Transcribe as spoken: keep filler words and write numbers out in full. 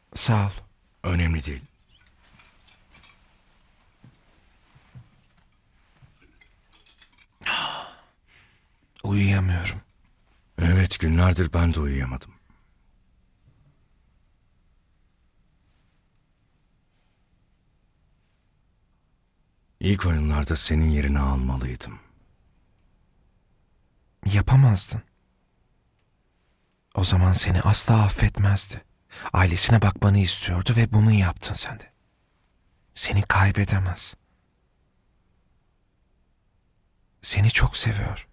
Sağ ol. Önemli değil. Uyuyamıyorum. Evet, günlerdir ben de uyuyamadım. İlk oyunlarda senin yerini almalıydım. Yapamazdın. O zaman seni asla affetmezdi. Ailesine bakmanı istiyordu ve bunu yaptın sen de. Seni kaybedemez. Seni çok seviyor.